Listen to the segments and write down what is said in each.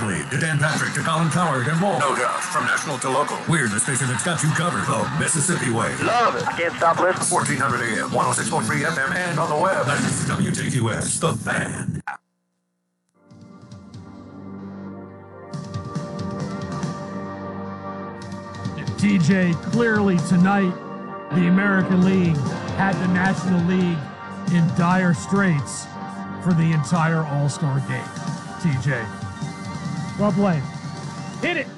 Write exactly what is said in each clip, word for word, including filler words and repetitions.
John Lee to Dan Patrick to Colin Coward and more. No doubt. From national to local. We're the station that's got you covered. The Mississippi Way. Love it. I can't stop listening. fourteen hundred A M, one oh six point three F M, and on the web. That's W J Q S, The Fan. T J, clearly tonight, the American League had the National League in dire straits for the entire All-Star game. T J. Well played. Hit it.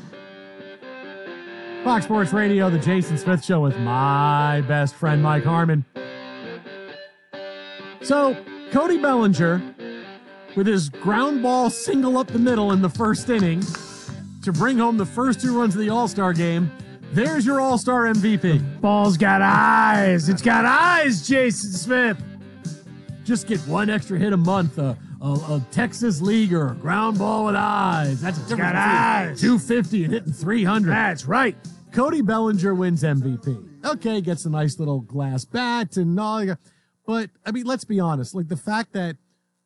Fox Sports Radio, the Jason Smith Show with my best friend, Mike Harmon. So, Cody Bellinger, with his ground ball single up the middle in the first inning to bring home the first two runs of the All-Star game, there's your All-Star M V P. Ball's got eyes. It's got eyes, Jason Smith. Just get one extra hit a month. Uh, a, a Texas leaguer, ground ball with eyes. That's a different got eyes. two fifty and hitting three hundred. That's right. Cody Bellinger wins M V P. Okay, gets a nice little glass bat and all. But, I mean, let's be honest. Like, the fact that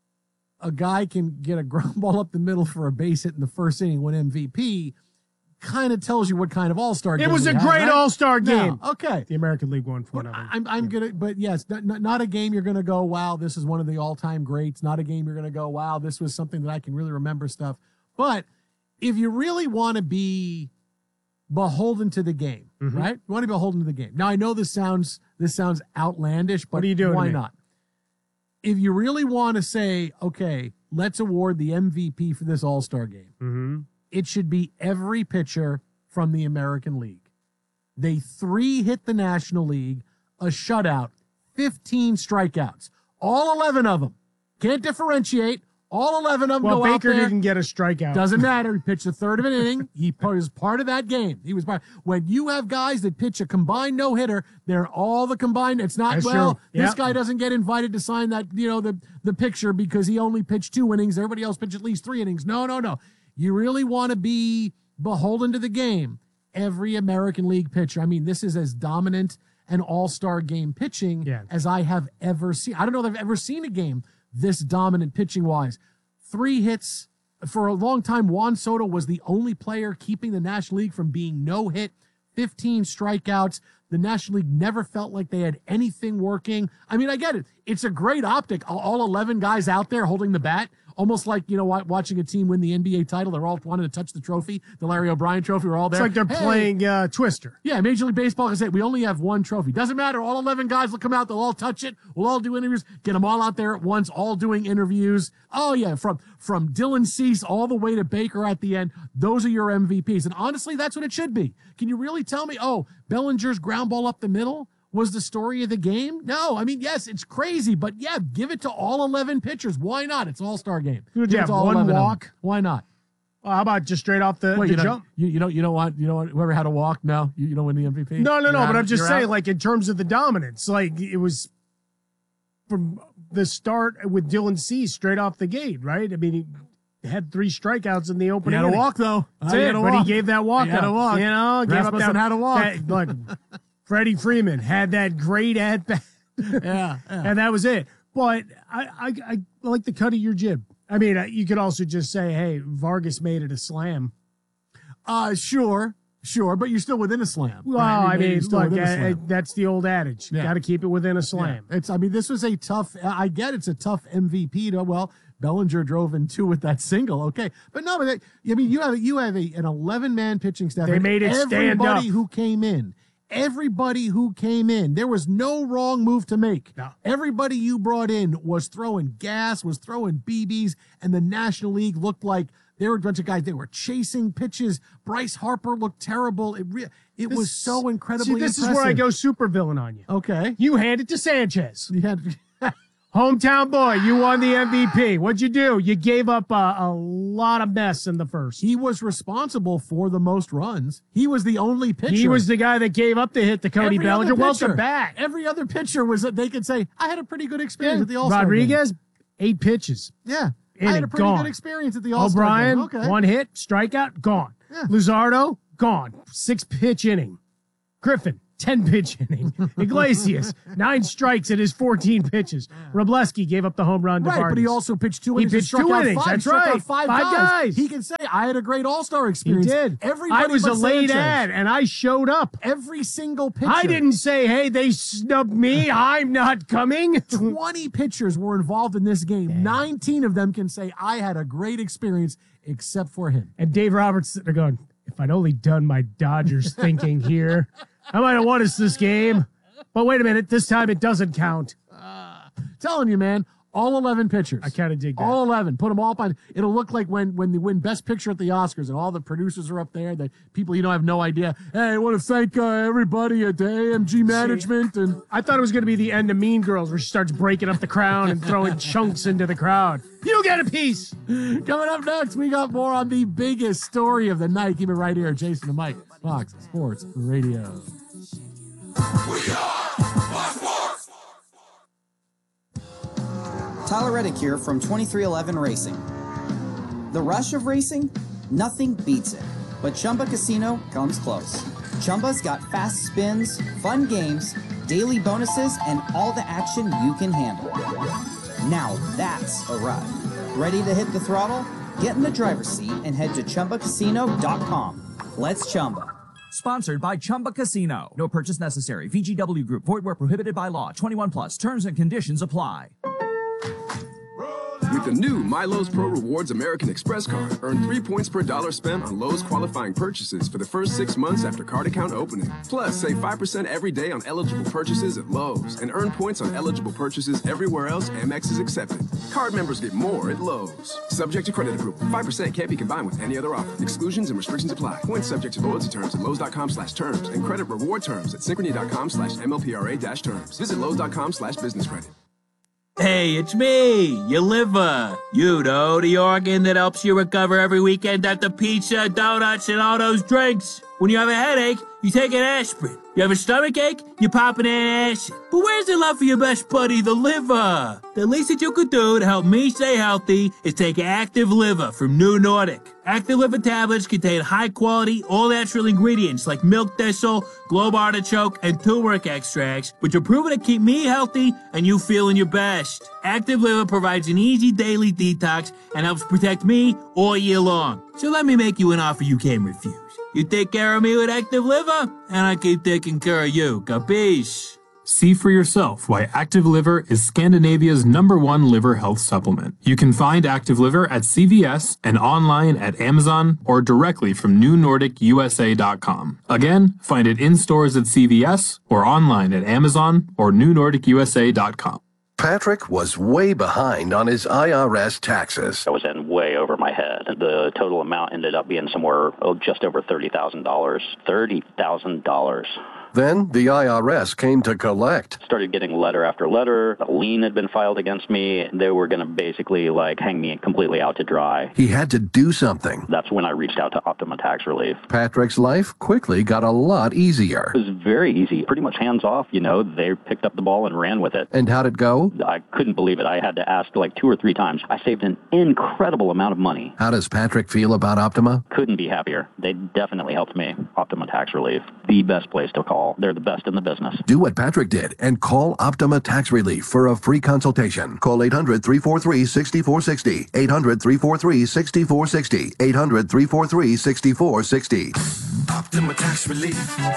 a guy can get a ground ball up the middle for a base hit in the first inning, win M V P, kind of tells you what kind of All-Star game It was a had, great right? All-Star game. No, okay. The American League won for Well, another. I'm, I'm gonna, but yes, not, not, not a game you're gonna go, wow, this is one of the all-time greats. Not a game you're gonna go, wow, this was something that I can really remember stuff. But if you really want to be beholden to the game, Mhm. right? You want to be beholden to the game. Now I know this sounds this sounds outlandish, but What are you doing to why me? not? If you really want to say, okay, let's award the M V P for this All-Star game, Mm-hmm. it should be every pitcher from the American League. They three hit the National League, a shutout, fifteen strikeouts, all eleven of them. Can't differentiate. All eleven of them Well, go Baker out there. didn't get a strikeout. Doesn't matter. He pitched a third of an inning. He was part of that game. He was part. When you have guys that pitch a combined no-hitter, they're all the combined. It's not, That's well, true. this Yep. guy doesn't get invited to sign that, you know, the, the picture because he only pitched two innings. Everybody else pitched at least three innings. No, no, no. You really want to be beholden to the game. Every American League pitcher. I mean, this is as dominant an all-star game pitching Yeah. as I have ever seen. I don't know that I've ever seen a game this dominant pitching-wise. Three hits. For a long time, Juan Soto was the only player keeping the National League from being no-hit, fifteen strikeouts. The National League never felt like they had anything working. I mean, I get it. It's a great optic. All eleven guys out there holding the bat, almost like, you know, watching a team win the N B A title. They're all wanting to touch the trophy, the Larry O'Brien trophy. We're all there. It's like they're Hey. playing uh, Twister. Yeah, Major League Baseball can say, we only have one trophy. Doesn't matter. All eleven guys will come out. They'll all touch it. We'll all do interviews. Get them all out there at once, all doing interviews. Oh, yeah, from, from Dylan Cease all the way to Baker at the end. Those are your M V Ps. And honestly, that's what it should be. Can you really tell me, oh, Bellinger's ground ball up the middle was the story of the game? No, I mean, yes, it's crazy, but yeah, give it to all eleven pitchers. Why not? It's all-star game. Would Give you it have to all one eleven of them. walk? Why not? Well, how about just straight off the, Well, the you, know, jump? you, you don't you don't want you don't want whoever had a walk? No, you, you don't win the M V P. No, no, no. You're But out. I'm just You're saying, out. like, in terms of the dominance, like, it was from the start with Dylan Cease straight off the gate, right? I mean, he had three strikeouts in the He opening had a inning. walk though. That's Uh, he it, had a but he walk. gave that walk He had up. a walk. You know, gave up Rasmussen that, had a walk. that- look, Freddie Freeman had that great at bat, Yeah, yeah. and that was it. But I, I, I like the cut of your jib. I mean, you could also just say, hey, Vargas made it a slam. Uh, sure, sure, but you're still within a slam. Well, right? I mean, You're still look, within a uh, slam. that's the old adage. Yeah. Got to keep it within a slam. Yeah. It's. I mean, this was a tough. I get it's a tough M V P. To well, Bellinger drove in two with that single. Okay, but no, but they, I mean, you have you have a, an eleven man pitching staff. They and made it stand everybody up. who came in. Everybody who came in, there was no wrong move to make. No. Everybody you brought in was throwing gas, was throwing B Bs, and the National League looked like they were a bunch of guys. They were chasing pitches. Bryce Harper looked terrible. It re- it was so incredibly See, this impressive. is where I go supervillain on you. Okay. You hand it to Sanchez. You had Hometown boy, you won the M V P. What'd you do? You gave up a, a lot of mess in the first. he was responsible for the most runs. He was the only pitcher. He was the guy that gave up the hit to Cody Every Bellinger. other pitcher- Welcome back. Every other pitcher was that they could say, I had a pretty good experience at the All-Star Rodriguez, eight pitches. game. Yeah. Inning, I had a pretty gone. good experience at the All-Star O'Brien, game. Okay. one hit, strikeout, gone. Yeah. Luzardo, gone. Six pitch inning. Griffin, ten pitch inning. Iglesias, nine strikes in his fourteen pitches. Robleski gave up the home run to Right, Vargas. but he also pitched two He innings. and pitched struck two out innings, Five, that's struck out right. Five, Five guys. guys. He can say, I had a great all-star He experience. did. Everybody I was a but late Sanchez. ad, and I showed up. Every single pitcher. I didn't say, hey, they snubbed me. I'm not coming. twenty pitchers were involved in this game. nineteen of them can say, I had a great experience, except for him. And Dave Roberts sitting there going, if I'd only done my Dodgers thinking here, I might have won us this game. But wait a minute, this time it doesn't count. Telling you, man, all eleven pitchers. I kind of dig that. All eleven. Put them all up on. It'll look like when when they win Best Picture at the Oscars and all the producers are up there, the people you don't have no idea. Hey, I want to thank uh, everybody at the A M G management. And I thought it was going to be the end of Mean Girls where she starts breaking up the crowd and throwing chunks into the crowd. You get a piece. Coming up next, we got more on the biggest story of the night. Keep it right here. Jason and Mike, Fox Sports Radio. We are Fox Sports. Tyler Reddick here from twenty-three eleven Racing. The rush of racing? Nothing beats it. But Chumba Casino comes close. Chumba's got fast spins, fun games, daily bonuses, and all the action you can handle. Now that's a ride. Ready to hit the throttle? Get in the driver's seat and head to Chumba Casino dot com. Let's Chumba. Sponsored by Chumba Casino. No purchase necessary. V G W Group. Void where prohibited by law. twenty-one plus. Terms and conditions apply. With the new MyLowe's Pro Rewards American Express card, earn three points per dollar spent on Lowe's qualifying purchases for the first six months after card account opening. Plus, save five percent every day on eligible purchases at Lowe's and earn points on eligible purchases everywhere else Amex is accepted. Card members get more at Lowe's. Subject to credit approval. five percent can't be combined with any other offer. Exclusions and restrictions apply. Points subject to loyalty terms at Lowe's.com slash terms and credit reward terms at Synchrony.com slash MLPRA dash terms. Visit Lowe's.com slash business credit. Hey, it's me, your liver. You know, the organ that helps you recover every weekend after pizza, donuts, and all those drinks. When you have a headache, you take an aspirin. You have a stomach ache, you pop an acid. But where's the love for your best buddy, the liver? The least that you could do to help me stay healthy is take Active Liver from New Nordic. Active Liver tablets contain high-quality, all-natural ingredients like milk thistle, globe artichoke, and turmeric extracts, which are proven to keep me healthy and you feeling your best. Active Liver provides an easy daily detox and helps protect me all year long. So let me make you an offer you can't refuse. You take care of me with Active Liver, and I keep taking care of you. Capiche? See for yourself why Active Liver is Scandinavia's number one liver health supplement. You can find Active Liver at C V S and online at Amazon or directly from new nordic U S A dot com. Again, find it in stores at C V S or online at Amazon or new nordic U S A dot com. Patrick was way behind on his I R S taxes. I was in way over my head. The total amount ended up being somewhere oh, just over thirty thousand dollars. thirty thousand dollars. Then the I R S came to collect. Started getting letter after letter. A lien had been filed against me. They were going to basically like hang me completely out to dry. He had to do something. That's when I reached out to Optima Tax Relief. Patrick's life quickly got a lot easier. It was very easy, pretty much hands off. You know, they picked up the ball and ran with it. And how'd it go? I couldn't believe it. I had to ask like two or three times. I saved an incredible amount of money. How does Patrick feel about Optima? Couldn't be happier. They definitely helped me. Optima Tax Relief, the best place to call. They're the best in the business. Do what Patrick did and call Optima Tax Relief for a free consultation. Call eight hundred, three four three, six four six zero. eight hundred, three four three, six four six zero. eight hundred, three four three, six four six zero. Optima Tax Relief.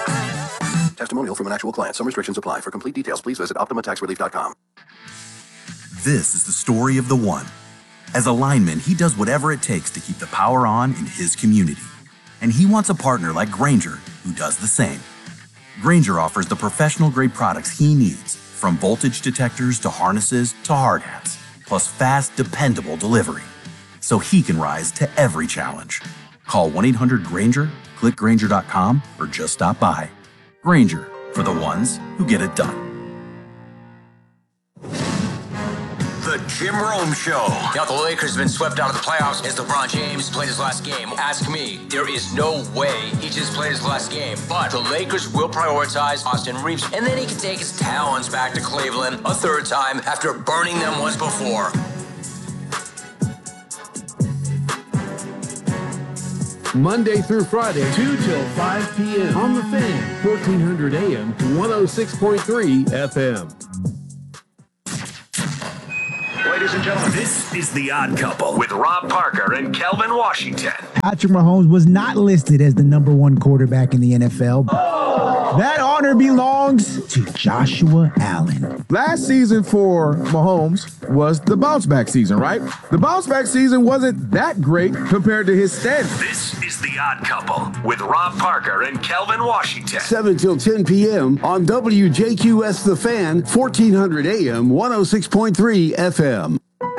Testimonial from an actual client. Some restrictions apply. For complete details, please visit optima tax relief dot com. This is the story of the one. As a lineman, he does whatever it takes to keep the power on in his community. And he wants a partner like Grainger who does the same. Grainger offers the professional-grade products he needs, from voltage detectors to harnesses to hard hats, plus fast, dependable delivery, so he can rise to every challenge. Call one eight hundred Grainger, click Grainger dot com, or just stop by. Grainger, for the ones who get it done. The Jim Rome Show. Now, the Lakers have been swept out of the playoffs as LeBron James played his last game. Ask me, there is no way he just played his last game. But the Lakers will prioritize Austin Reeves, and then he can take his talents back to Cleveland a third time after burning them once before. Monday through Friday, two till five p.m. on The Fan, fourteen hundred A M, one oh six point three F M. Ladies and gentlemen, this is The Odd Couple with Rob Parker and Kelvin Washington. Patrick Mahomes was not listed as the number one quarterback in the N F L. Oh. That honor belongs to Joshua Allen. Last season for Mahomes was the bounce back season, right? The bounce back season wasn't that great compared to his standards. This is The Odd Couple with Rob Parker and Kelvin Washington. seven till ten p.m. on W J Q S The Fan, fourteen hundred A M, one oh six point three F M.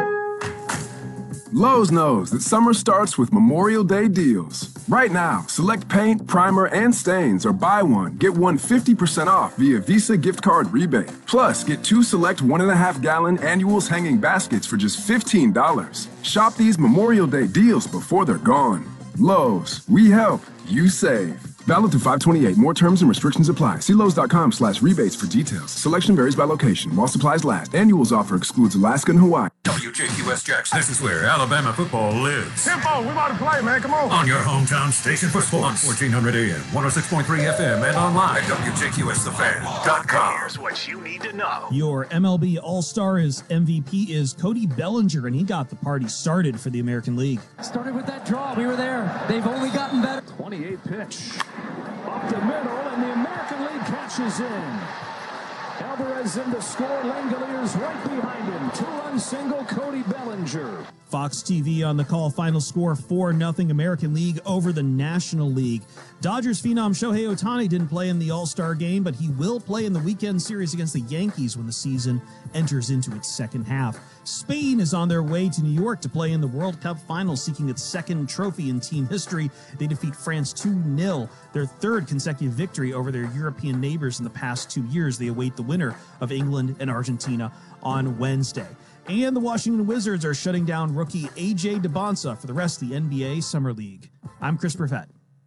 Lowe's knows that summer starts with Memorial Day deals. Right now, select paint, primer, and stains or buy one, get one fifty percent off via Visa gift card rebate. Plus, get two select one and a half gallon annuals hanging baskets for just fifteen dollars. Shop these Memorial Day deals before they're gone. Lowe's, we help, you save. Valid through five twenty-eight. More terms and restrictions apply. See Lowe's.com slash rebates for details. Selection varies by location. While supplies last. Annuals offer excludes Alaska and Hawaii. W J Q S Jackson. This is where Alabama football lives. Tempo, we about to play, man. Come on. On your hometown station for sports. fourteen hundred A M, one oh six point three F M, and online at W J Q S the fan dot com. Here's what you need to know. Your M L B All-Star is M V P is Cody Bellinger, and he got the party started for the American League. Started with that draw. We were there. They've only gotten better. twenty-eight pitch. Up the middle, and the American League catches in. Alvarez in to score. Langoliers right behind him. Two-run single, Cody Bellinger. Fox T V on the call. Final score four nothing American League over the National League. Dodgers phenom Shohei Ohtani didn't play in the All-Star game, but he will play in the weekend series against the Yankees when the season enters into its second half. Spain is on their way to New York to play in the World Cup final, seeking its second trophy in team history. They defeat France two nil, their third consecutive victory over their European neighbors in the past two years. They await the winner of England and Argentina on Wednesday. And the Washington Wizards are shutting down rookie A J DeBonsa for the rest of the N B A Summer League. I'm Chris Perfett.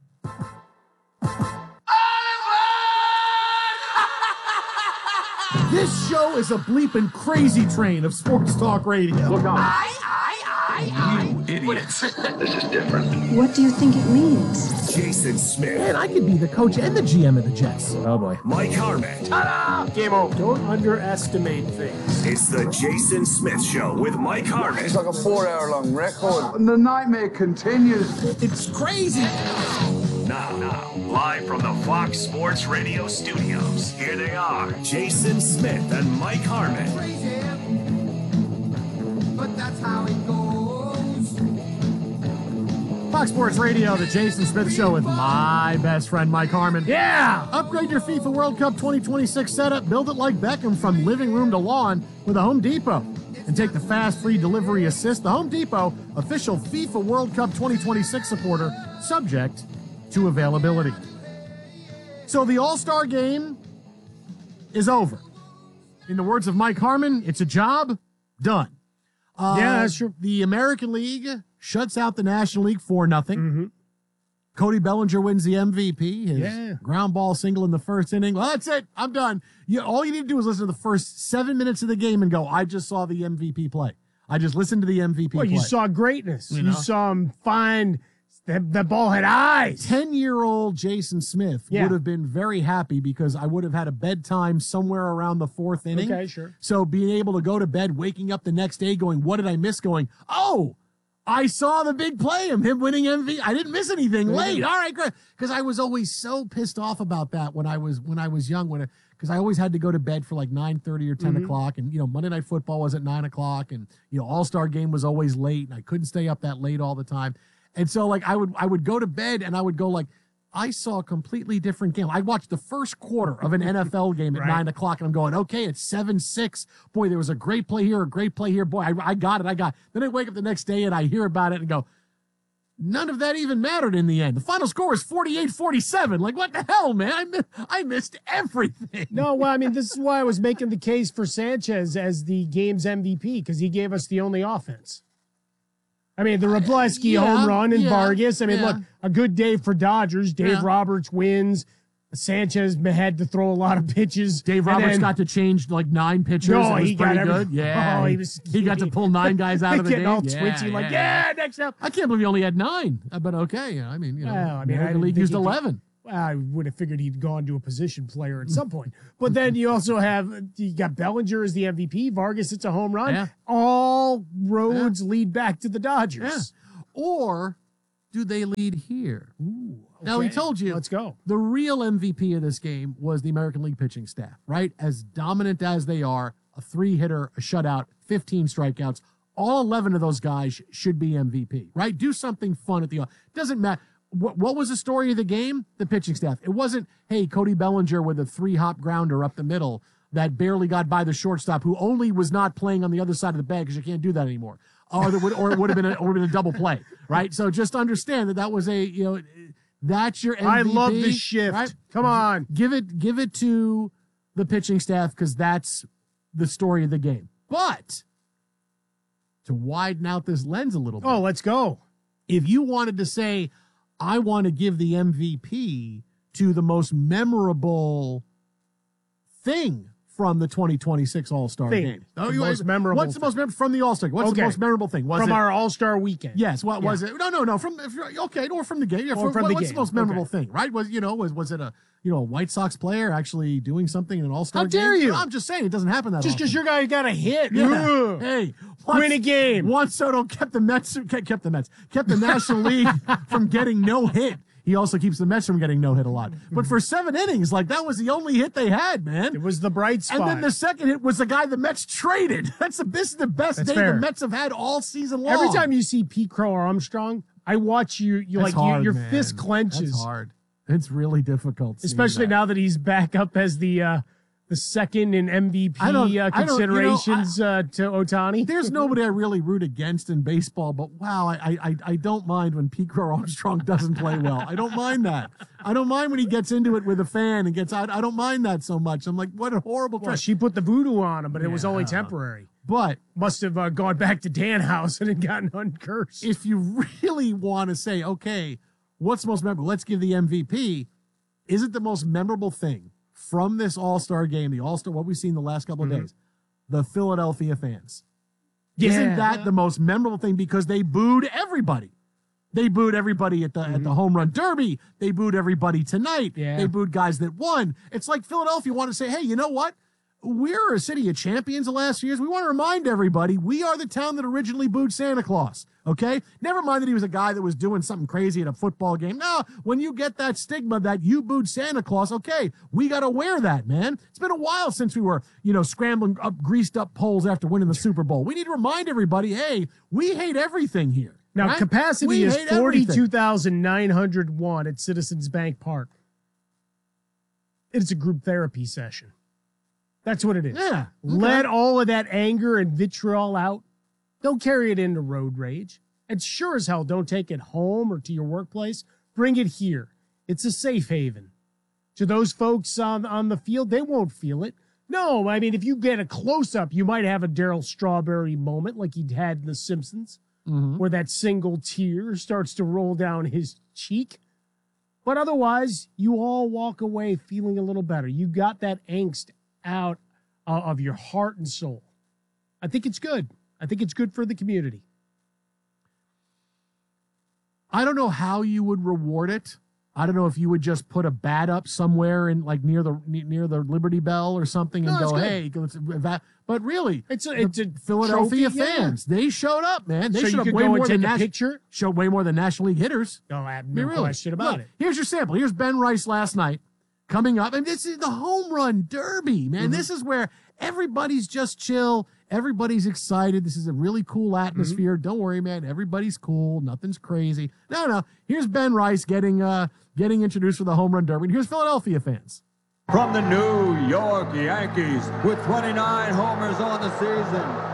This show is a bleeping crazy train of sports talk radio. Look on. I, I, I, I. You idiots. This is different. What do you think it means? Jason Smith. Man, I could be the coach and the G M of the Jets. Oh, boy. Mike Harmon. Ta-da! Game over. Don't underestimate things. It's the Jason Smith Show with Mike Harmon. It's like a four-hour-long record. And the nightmare continues. It's crazy. Now, now, live from the Fox Sports Radio studios, here they are, Jason Smith and Mike Harmon. Crazy, but that's how it goes. Fox Sports Radio, the Jason Smith Show with my best friend Mike Harmon. Yeah! Upgrade your FIFA World Cup twenty twenty-six setup. Build it like Beckham from living room to lawn with a Home Depot. And take the fast free delivery assist. The Home Depot, official FIFA World Cup twenty twenty-six supporter, subject to availability. So the All-Star game is over. In the words of Mike Harmon, it's a job done. Uh, yeah, that's true. The American League shuts out the National League four nothing. Mm-hmm. Cody Bellinger wins the M V P. His Yeah. ground ball single in the first inning. Well, that's it. I'm done. You, all you need to do is listen to the first seven minutes of the game and go, I just saw the M V P play. I just listened to the M V P Well, play. you saw greatness. You You, know? saw him find that, that ball had eyes. ten-year-old Jason Smith Yeah. would have been very happy because I would have had a bedtime somewhere around the fourth inning. Okay, sure. So being able to go to bed, waking up the next day going, what did I miss? Going, oh, I saw the big play of him winning M V P. I didn't miss anything late. All right, great. Because I was always so pissed off about that when I was when I was young. When because I always had to go to bed for like nine thirty or ten Mhm. o'clock, and you know Monday Night Football was at nine o'clock, and you know All Star Game was always late, and I couldn't stay up that late all the time. And so like I would I would go to bed and I would go like, I saw a completely different game. I watched the first quarter of an N F L game at Right. nine o'clock, and I'm going, okay, it's seven six. Boy, there was a great play here, a great play here. Boy, I, I got it, I got it. Then I wake up the next day and I hear about it and go, none of that even mattered in the end. The final score was forty-eight forty-seven. Like, what the hell, man? I, mi- I missed everything. No, well, I mean, this is why I was making the case for Sanchez as the game's M V P, because he gave us the only offense. I mean, the Robleski yeah, home run and yeah, Vargas. I mean, yeah. look, a good day for Dodgers. Dave Yeah. Roberts wins. Sanchez had to throw a lot of pitches. Dave and Roberts then- got to change like nine pitchers. No, it was he pretty got every- good. Yeah, Oh, he was- he got to pull nine guys out of the Getting game. all yeah, twitchy, like, yeah, next up. I can't believe he only had nine, uh, but okay. Yeah, I mean, you know, Well, I mean, I American didn't League think used he could- eleven. Well, I would have figured he'd gone to a position player at some point. But then you also have, you got Bellinger as the M V P. Vargas, it's a home run. Yeah. All roads lead back to the Dodgers. Yeah. Or do they lead here? Now, we okay. told you. Let's go. The real M V P of this game was the American League pitching staff, right? As dominant as they are, a three-hitter, a shutout, fifteen strikeouts. All eleven of those guys should be M V P, right? Do something fun at the – doesn't matter. What, what was the story of the game? The pitching staff. It wasn't, hey, Cody Bellinger with a three-hop grounder up the middle that barely got by the shortstop, who only was not playing on the other side of the bag because you can't do that anymore. Or, there would, or it would have been a, or been a double play, right? So just understand that that was a, you know, that's your M V P. I love the shift. Right? Come on. Give it, give it to the pitching staff because that's the story of the game. But to widen out this lens a little bit. Oh, let's go. If you wanted to say, I want to give the M V P to the most memorable thing from the twenty twenty-six All-Star Thing. game. The you- most memorable What's the most memorable from the All-Star? What's Okay. the most memorable thing? Was From it, our All-Star weekend. Yes. What Yeah. was it? No, no, no. From if you're- okay, or from the game. Yeah. Or from, from what- the what's game. the most memorable Okay. thing? Right? Was you know was was it a you know a White Sox player actually doing something in an All-Star How game? dare you? I'm just saying it doesn't happen that Just because often. your guy got a hit. Yeah. Ugh. Hey, Win a game. Juan Soto kept the Mets kept kept the Mets kept the National League from getting no hit. He also keeps the Mets from getting no hit a lot. But for seven innings, like that was the only hit they had, man. It was the bright spot. And then the second hit was the guy the Mets traded. That's the this is the best That's day fair. the Mets have had all season long. Every time you see Pete Crow or Armstrong, I watch you. You That's like hard, you, your man. fist clenches. That's hard. It's really difficult, seeing Especially that. now that he's back up as the uh, the second in M V P I don't- uh, I don't- you know, considerations uh, to Ohtani. There's nobody I really root against in baseball, but wow, I I I don't mind when Pete Crow Armstrong doesn't play well. I don't mind that. I don't mind when he gets into it with a fan and gets out. I don't mind that so much. I'm like, what a horrible Well, try. she put the voodoo on him, but it was only Yeah. temporary. But Must have uh, gone back to Danhausen and gotten uncursed. if you really want to say, okay, what's the most memorable? Let's give the M V P. Is it the most memorable thing from this All-Star game, the All-Star, what we've seen the last couple of Mhm. days? The Philadelphia fans. Yeah. Isn't that the most memorable thing? Because they booed everybody. They booed everybody at the at the home run derby. They booed everybody tonight. Yeah. They booed guys that won. It's like Philadelphia wanted to say, hey, you know what? We're a city of champions the last few years. We want to remind everybody we are the town that originally booed Santa Claus. Okay? Never mind that he was a guy that was doing something crazy at a football game. No, when you get that stigma that you booed Santa Claus, okay, we got to wear that, man. It's been a while since we were, you know, scrambling up greased up poles after winning the Super Bowl. We need to remind everybody, hey, we hate everything here. Now, right? capacity We is hate everything. forty-two thousand nine hundred one at Citizens Bank Park. It's a group therapy session. That's what it is. Yeah. Let all of that anger and vitriol out. Don't carry it into road rage. And sure as hell, don't take it home or to your workplace. Bring it here. It's a safe haven. To those folks on, on the field, they won't feel it. No, I mean, if you get a close-up, you might have a Daryl Strawberry moment like he'd had in The Simpsons, Mhm. where that single tear starts to roll down his cheek. But otherwise, you all walk away feeling a little better. You got that angst out uh, of your heart and soul. I think it's good. I think it's good for the community. I don't know how you would reward it. I don't know if you would just put a bat up somewhere in like near the near the Liberty Bell or something and No, that's go, good. hey, let's that. But really, It's a, the it's a Philadelphia trophy, yeah. fans, they showed up, man. They So you showed up could way go and more than take a Nash- picture? showed way more than National League hitters. No, I have I mean, no really. question about Look, it. Here's your sample. Here's Ben Rice last night coming up, and this is the home run derby, man. Mm-hmm. This is where everybody's just chill. Everybody's excited. This is a really cool atmosphere. Don't worry, man. Everybody's cool. Nothing's crazy. No, no. Here's Ben Rice getting uh getting introduced for the home run derby. And here's Philadelphia fans. From the New York Yankees with twenty-nine homers on the season,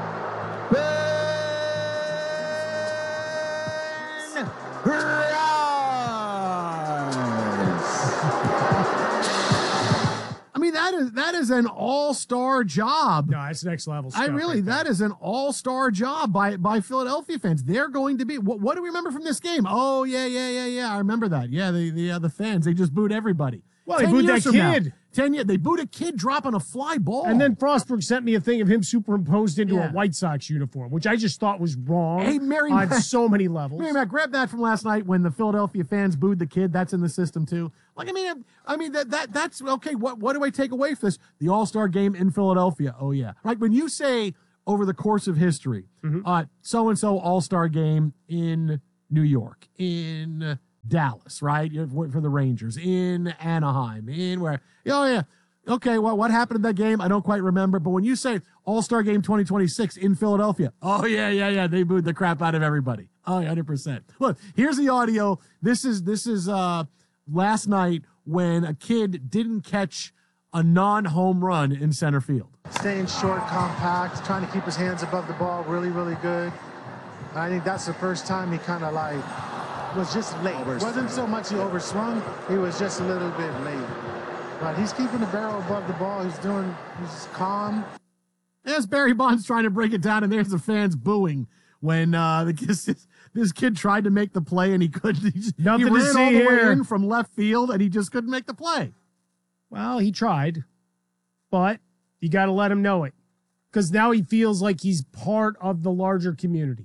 I mean, that is that is an all-star job. No, that's next level stuff. I really, right that is an all-star job by by Philadelphia fans. They're going to be. What, what do we remember from this game? Oh yeah, yeah, yeah, yeah. I remember that. Yeah, the the uh, the fans they just booed everybody. Well, they ten booed years that from now. kid. Ten years. They booed a kid dropping a fly ball. And then Frostberg sent me a thing of him superimposed into Yeah. a White Sox uniform, which I just thought was wrong Hey, Mary on Mac- so many levels. Mary Mac, grab that from last night when the Philadelphia fans booed the kid. That's in the system too. Like, I mean, I mean that that that's okay. What what do I take away from this? The All-Star game in Philadelphia. Oh yeah, right. When you say over the course of history, Mm-hmm. uh, so and so All-Star game in New York, in Dallas, right, for the Rangers, in Anaheim, in where, oh yeah. Okay, well, what happened in that game? I don't quite remember. But when you say All-Star Game twenty twenty-six in Philadelphia, oh, yeah, yeah, yeah, they booed the crap out of everybody. Oh, one hundred percent. Look, here's the audio. This is this is uh, last night when a kid didn't catch a non-home run in center field. Staying short, compact, trying to keep his hands above the ball, really, really good. I think that's the first time he kind of like was just late. It wasn't so much he overswung, he was just a little bit late. But he's keeping the barrel above the ball. He's doing, he's calm. There's Barry Bonds trying to break it down, and there's the fans booing when uh, the, this, this kid tried to make the play, and he couldn't. He, just, Nothing he to ran see all the here. way in from left field, and he just couldn't make the play. Well, he tried, but you got to let him know it because now he feels like he's part of the larger community.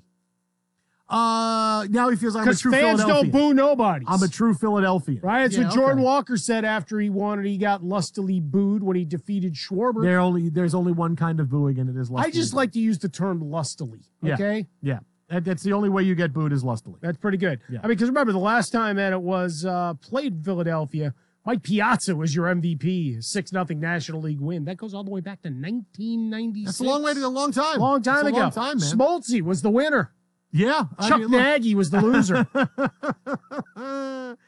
Uh, now he feels like I'm a Because true fans Philadelphian. don't boo nobody. I'm a true Philadelphian. Right? It's Yeah, what Jordan okay. Walker said after he won and he got lustily booed when he defeated Schwarber. There only there's only one kind of booing, and it is lustily. I just like to use the term lustily. Yeah. Okay? Yeah, that, that's the only way you get booed is lustily. That's pretty good. Yeah. I mean, because remember, the last time that it was uh, played in Philadelphia, Mike Piazza was your M V P, six nothing National League win. That goes all the way back to nineteen ninety-six. That's a long way to a long time. Long time That's a ago. long time, man. Smoltzy was the winner. Yeah, I Chuck mean, look. Nagy was the loser. uh,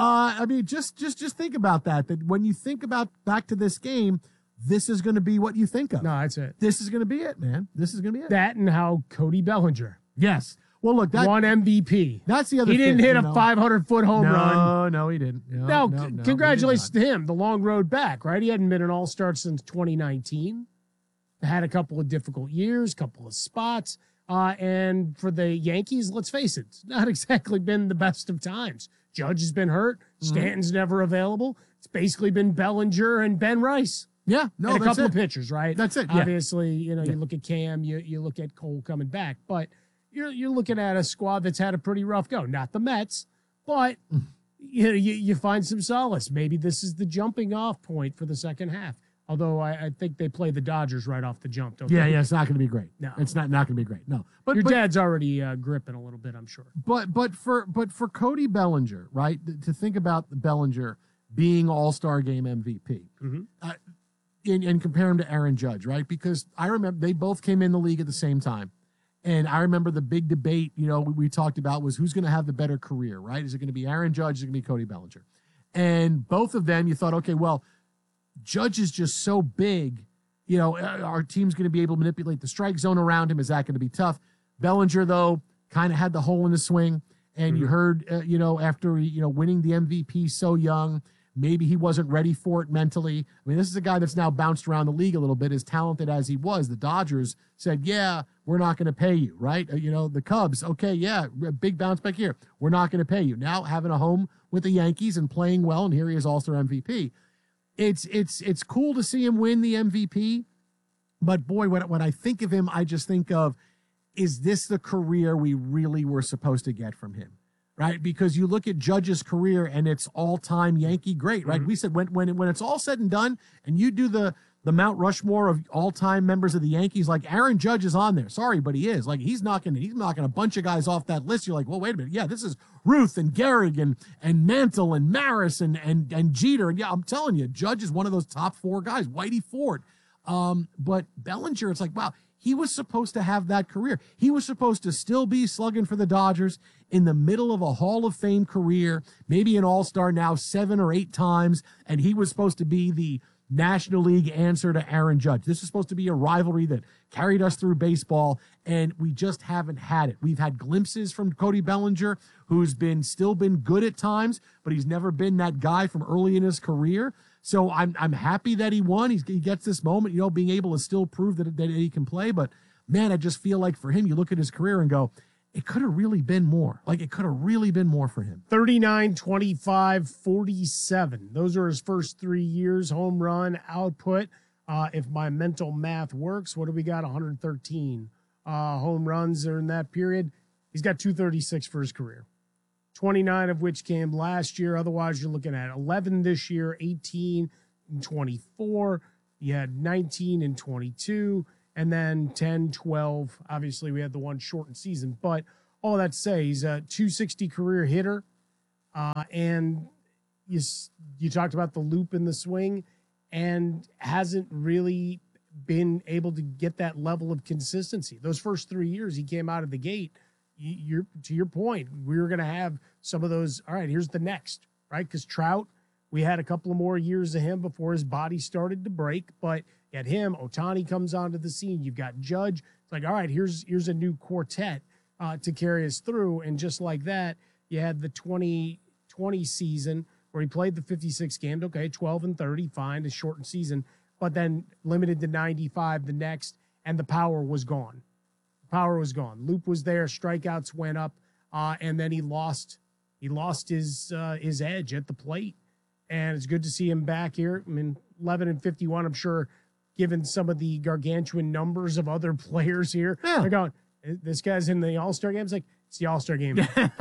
I mean, just just just think about that. That when you think about back to this game, this is going to be what you think of. No, that's it. This is going to be it, man. This is going to be it. That and how Cody Bellinger Yes. Well, look, that won M V P. That's the other. He didn't thing, hit you a know. five hundred foot home no, run. No, no, he didn't. No, No, no, c- no, congratulations he to him. The long road back, right? He hadn't been an all-star since twenty nineteen. Had a couple of difficult years, couple of spots. Uh, and for the Yankees, let's face it, it's not exactly been the best of times. Judge has been hurt. Stanton's never available. It's basically been Bellinger and Ben Rice. Yeah, no, and a that's couple it. of pitchers, right? That's it, yeah. Obviously, you know, Yeah. you look at Cam, you you look at Cole coming back, but you're you're looking at a squad that's had a pretty rough go. Not the Mets, but you know, you, you find some solace. Maybe this is the jumping off point for the second half. Although I, I think they play the Dodgers right off the jump. Don't Yeah, they? yeah, it's not going to be great. No. It's not not going to be great. No, but Your but, dad's already uh, gripping a little bit, I'm sure. But but for but for Cody Bellinger, right? th- To think about Bellinger being All-Star Game M V P, Mhm. uh, and, and compare him to Aaron Judge, right? Because I remember they both came in the league at the same time, and I remember the big debate, you know, we, we talked about was who's going to have the better career, right? Is it going to be Aaron Judge? Is it going to be Cody Bellinger? And both of them, you thought, okay, well, Judge is just so big, you know, uh, our team's going to be able to manipulate the strike zone around him. Is that going to be tough? Bellinger, though, kind of had the hole in his swing. And you heard, uh, you know, after, you know, winning the M V P so young, maybe he wasn't ready for it mentally. I mean, this is a guy that's now bounced around the league a little bit, as talented as he was. The Dodgers said, yeah, we're not going to pay you, right? Uh, you know, the Cubs, okay, yeah, a big bounce back here. We're not going to pay you. Now having a home with the Yankees and playing well, and here he is All-Star M V P. It's it's it's cool to see him win the M V P, but boy, when, when I think of him, I just think of, is this the career we really were supposed to get from him, right? Because you look at Judge's career and it's all-time Yankee great, right? We said when when when it's all said and done, and you do the the Mount Rushmore of all-time members of the Yankees, like Aaron Judge is on there. Sorry, but he is. Like he's knocking he's knocking a bunch of guys off that list. You're like, well, wait a minute, yeah, this is Ruth and Gehrig and and Mantle and Maris and and and Jeter, and yeah, I'm telling you, Judge is one of those top four guys. Whitey Ford, um, but Bellinger, it's like, wow. He was supposed to have that career. He was supposed to still be slugging for the Dodgers in the middle of a Hall of Fame career, maybe an All-Star now seven or eight times, and he was supposed to be the National League answer to Aaron Judge. This is supposed to be a rivalry that carried us through baseball, and we just haven't had it. We've had glimpses from Cody Bellinger, who's been still been good at times, but he's never been that guy from early in his career. So I'm I'm happy that he won. He's, he gets this moment, you know, being able to still prove that, that he can play. But, man, I just feel like for him, you look at his career and go, it could have really been more. Like, it could have really been more for him. thirty-nine, twenty-five, forty-seven. Those are his first three years home run output. Uh, if my mental math works, what do we got? one hundred thirteen uh, home runs during that period. He's got two thirty-six for his career, twenty-nine of which came last year. Otherwise, you're looking at eleven this year, eighteen and twenty-four. You had nineteen and twenty-two, and then ten, twelve. Obviously, we had the one shortened season. But all that to say, he's a two sixty career hitter. Uh, and you, you talked about the loop in the swing, and hasn't really been able to get that level of consistency. Those first three years he came out of the gate, you, you're to your point, we were going to have some of those, all right, here's the next, right? Because Trout, we had a couple of more years of him before his body started to break, but at him, Ohtani comes onto the scene. You've got Judge. It's like, all right, here's here's a new quartet uh, to carry us through. And just like that, you had the twenty twenty season where he played the fifty-six games. Okay, twelve and thirty, fine, a shortened season, but then limited to ninety-five the next, and the power was gone. The power was gone. Loop was there, strikeouts went up, uh, and then he lost. He lost his uh, his edge at the plate. And it's good to see him back here. I mean, eleven and fifty-one, I'm sure, given some of the gargantuan numbers of other players here, yeah. They're going, this guy's in the All-Star game. It's like, it's the All-Star game.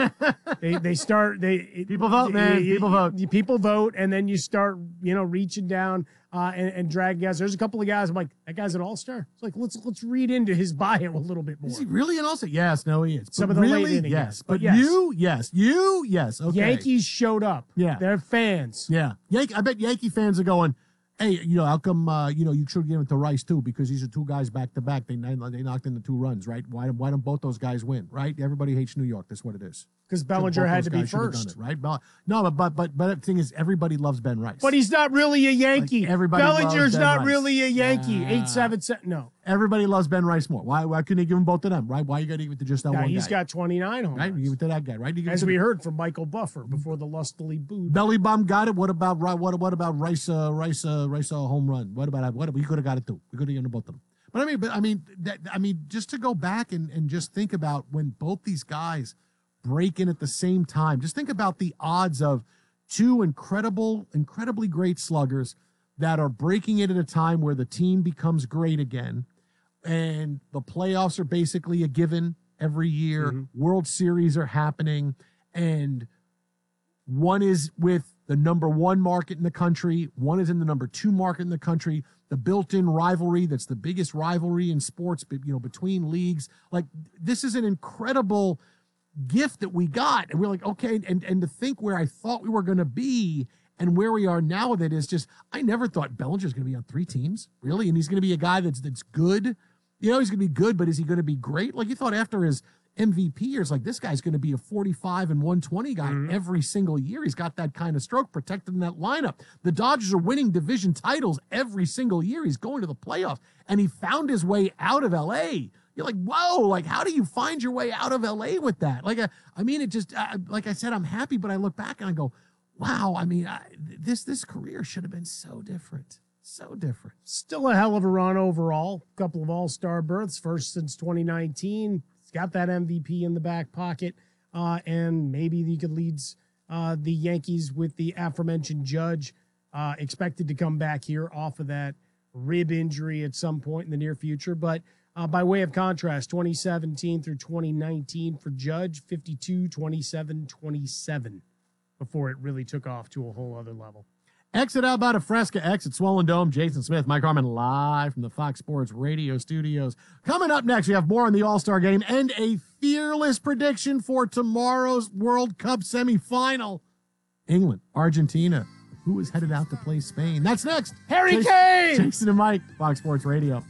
they they start, they people vote, man. You, people vote. You, people vote, and then you start, you know, reaching down uh, and, and dragging guys. There's a couple of guys, I'm like, that guy's an All-Star? It's like, let's let's read into his bio a little bit more. Is he really an All-Star? Yes, no, he is. Some but of the really, late inning yes. guys. But, But yes. you, yes. You, yes. Okay. Yankees showed up. Yeah. They're fans. Yeah. Yankee, I bet Yankee fans are going, hey, you know, how come, uh, you know, you should give it to Rice, too, because these are two guys back-to-back. They they knocked in the two runs, right? Why, why don't both those guys win, right? Everybody hates New York. That's what it is. Because Bellinger had to be first. It, right? Bell- no, but, but but but the thing is, everybody loves Ben Rice. But he's not really a Yankee. Like, everybody Bellinger's loves Ben not Rice. really a Yankee. Yeah. Eight, seven, seven. No. Everybody loves Ben Rice more. Why Why couldn't they give him both of them, right? Why you got to give it to just that Now, one he's guy? got twenty-nine home Right? runs. You give it to that guy, right? You give it As to we the- heard from Michael Buffer before the lustily booed. Belly Bomb got it. What about Ri- what what about Rice? Uh, Rice? Uh, Rice? Uh, home run. What about what? We could have got it too. We could have given both of them. But I mean, but I mean, that, I mean, just to go back and and just think about when both these guys break in at the same time. Just think about the odds of two incredible, incredibly great sluggers that are breaking it at a time where the team becomes great again, and the playoffs are basically a given every year. Mm-hmm. World Series are happening, and one is with the number one market in the country. One is in the number two market in the country. The built-in rivalry that's the biggest rivalry in sports, you know, between leagues. Like, this is an incredible gift that we got. And we're like, okay, and, and to think where I thought we were going to be and where we are now with it is just, I never thought Bellinger's going to be on three teams, really. And he's going to be a guy that's that's good. You know, he's going to be good, but is he going to be great? Like, you thought after his M V P years, like, this guy's going to be a forty-five and one twenty guy Mm-hmm. every single year. He's got that kind of stroke protected in that lineup. The Dodgers are winning division titles every single year. He's going to the playoffs, and he found his way out of L A. You're like, whoa, like, how do you find your way out of L A with that? Like, uh, I mean, it just, uh, like I said, I'm happy, but I look back and I go, wow, I mean, I, this this career should have been so different. So different. Still a hell of a run overall. A couple of all-star berths, first since twenty nineteen. He's got that M V P in the back pocket. Uh, and maybe he could lead uh, the Yankees with the aforementioned Judge. Uh, expected to come back here off of that rib injury at some point in the near future. But Uh, by way of contrast, twenty seventeen through twenty nineteen for Judge, fifty-two, twenty-seven, twenty-seven before it really took off to a whole other level. Exit out by Fresca, exit Swollen Dome. Jason Smith, Mike Harmon, live from the Fox Sports Radio studios. Coming up next, we have more on the All-Star Game and a fearless prediction for tomorrow's World Cup semifinal. England, Argentina. Who is headed out to play Spain? That's next. Harry Jason, Kane! Jason and Mike, Fox Sports Radio.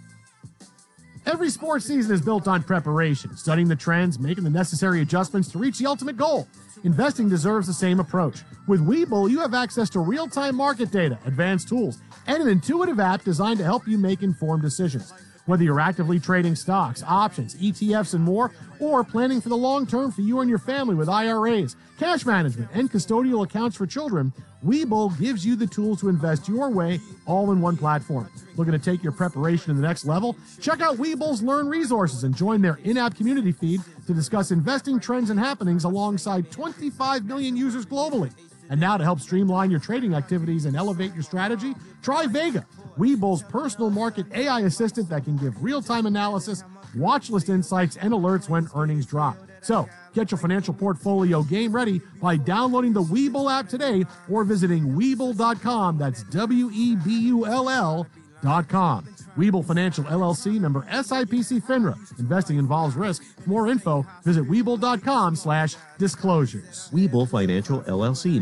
Every sports season is built on preparation, studying the trends, making the necessary adjustments to reach the ultimate goal. Investing deserves the same approach. With Webull, you have access to real-time market data, advanced tools, and an intuitive app designed to help you make informed decisions. Whether you're actively trading stocks, options, E T Fs, and more, or planning for the long term for you and your family with I R As, cash management, and custodial accounts for children, Webull gives you the tools to invest your way all in one platform. Looking to take your preparation to the next level? Check out Webull's Learn resources and join their in-app community feed to discuss investing trends and happenings alongside twenty-five million users globally. And now to help streamline your trading activities and elevate your strategy, try Vega, Webull's personal market A I assistant that can give real-time analysis, watch list insights, and alerts when earnings drop. So, get your financial portfolio game ready by downloading the Webull app today or visiting Webull dot com. That's W E B U L L dot com. Webull Financial L L C, member S I P C FINRA. Investing involves risk. For more info, visit Webull dot com slash disclosures. Webull Financial L L C.